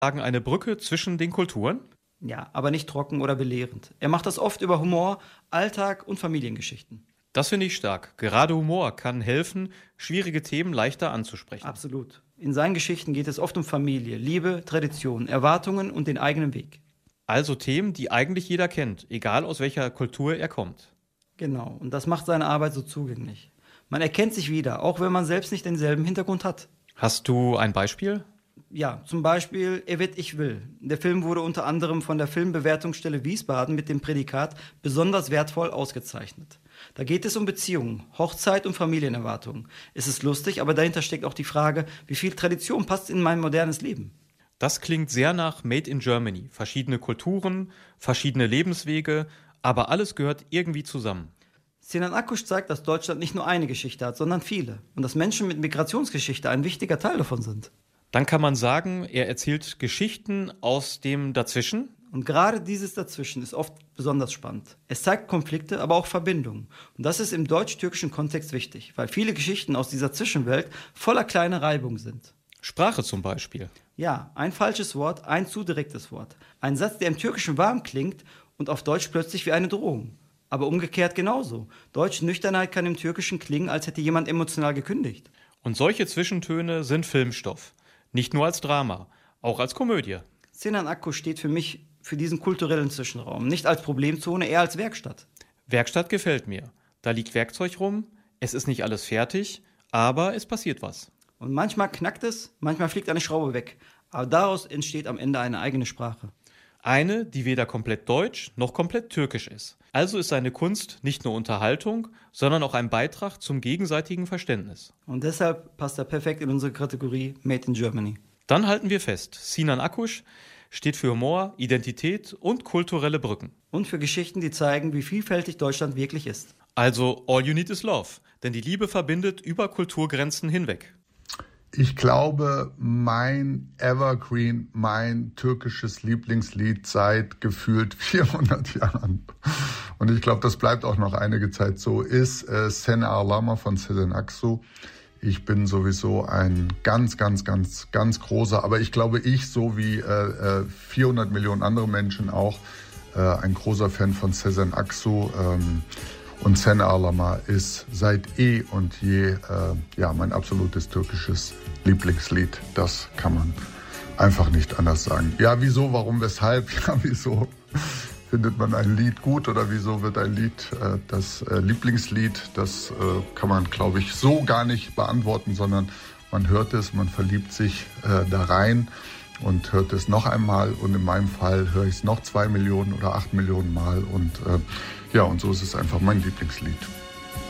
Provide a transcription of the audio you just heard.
Sagen eine Brücke zwischen den Kulturen? Ja, aber nicht trocken oder belehrend. Er macht das oft über Humor, Alltag und Familiengeschichten. Das finde ich stark. Gerade Humor kann helfen, schwierige Themen leichter anzusprechen. Absolut. In seinen Geschichten geht es oft um Familie, Liebe, Tradition, Erwartungen und den eigenen Weg. Also Themen, die eigentlich jeder kennt, egal aus welcher Kultur er kommt. Genau, und das macht seine Arbeit so zugänglich. Man erkennt sich wieder, auch wenn man selbst nicht denselben Hintergrund hat. Hast du ein Beispiel? Ja, zum Beispiel Er wird, ich will. Der Film wurde unter anderem von der Filmbewertungsstelle Wiesbaden mit dem Prädikat besonders wertvoll ausgezeichnet. Da geht es um Beziehungen, Hochzeit und Familienerwartungen. Es ist lustig, aber dahinter steckt auch die Frage, wie viel Tradition passt in mein modernes Leben? Das klingt sehr nach Made in Germany. Verschiedene Kulturen, verschiedene Lebenswege, aber alles gehört irgendwie zusammen. Sinan Akkuş zeigt, dass Deutschland nicht nur eine Geschichte hat, sondern viele. Und dass Menschen mit Migrationsgeschichte ein wichtiger Teil davon sind. Dann kann man sagen, er erzählt Geschichten aus dem Dazwischen. Und gerade dieses Dazwischen ist oft besonders spannend. Es zeigt Konflikte, aber auch Verbindungen. Und das ist im deutsch-türkischen Kontext wichtig, weil viele Geschichten aus dieser Zwischenwelt voller kleiner Reibung sind. Sprache zum Beispiel. Ja, ein falsches Wort, ein zu direktes Wort. Ein Satz, der im Türkischen warm klingt und auf Deutsch plötzlich wie eine Drohung. Aber umgekehrt genauso. Deutsche Nüchternheit kann im Türkischen klingen, als hätte jemand emotional gekündigt. Und solche Zwischentöne sind Filmstoff. Nicht nur als Drama, auch als Komödie. Sinan Akkuş steht für mich für diesen kulturellen Zwischenraum. Nicht als Problemzone, eher als Werkstatt. Werkstatt gefällt mir. Da liegt Werkzeug rum, es ist nicht alles fertig, aber es passiert was. Und manchmal knackt es, manchmal fliegt eine Schraube weg. Aber daraus entsteht am Ende eine eigene Sprache. Eine, die weder komplett deutsch noch komplett türkisch ist. Also ist seine Kunst nicht nur Unterhaltung, sondern auch ein Beitrag zum gegenseitigen Verständnis. Und deshalb passt er perfekt in unsere Kategorie Made in Germany. Dann halten wir fest, Sinan Akkuş steht für Humor, Identität und kulturelle Brücken. Und für Geschichten, die zeigen, wie vielfältig Deutschland wirklich ist. Also all you need is love, denn die Liebe verbindet über Kulturgrenzen hinweg. Ich glaube, mein Evergreen, mein türkisches Lieblingslied seit gefühlt 400 Jahren. Und ich glaube, das bleibt auch noch einige Zeit so, ist Sen Ağlama von Sezen Aksu. Ich bin sowieso ein ganz großer, aber ich glaube, so wie 400 Millionen andere Menschen auch, ein großer Fan von Sezen Aksu. Und Sen Ağlama ist seit eh und je mein absolutes türkisches Lieblingslied. Das kann man einfach nicht anders sagen. Ja, wieso, warum, weshalb? Ja, wieso findet man ein Lied gut oder wieso wird ein Lied das Lieblingslied? Das kann man, glaube ich, so gar nicht beantworten, sondern man hört es, man verliebt sich da rein und hört es noch einmal. Und in meinem Fall höre ich es noch 2 Millionen oder 8 Millionen Mal. Und und so ist es einfach mein Lieblingslied.